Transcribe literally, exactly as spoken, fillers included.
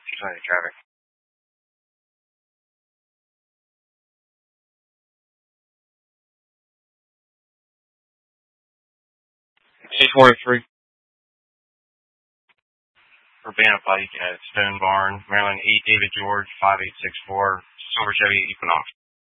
She's on the traffic. six one three. Urbana Pike at Stone Barn, Maryland eight David George five eight six four, Silver Chevy Equinox.